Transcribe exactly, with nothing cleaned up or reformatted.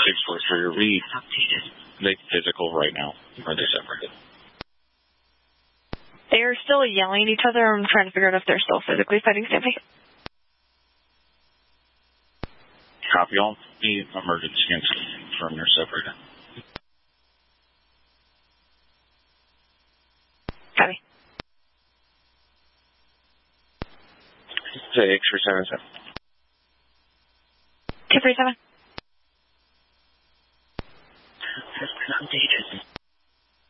six four three, are we they physical right now? Or are they separated? They are still yelling at each other. I'm trying to figure out if they're still physically fighting Stampy. Copy all. The emergency and confirm they're separated. Copy. Say X-ray seven seven. two three seven. Updated.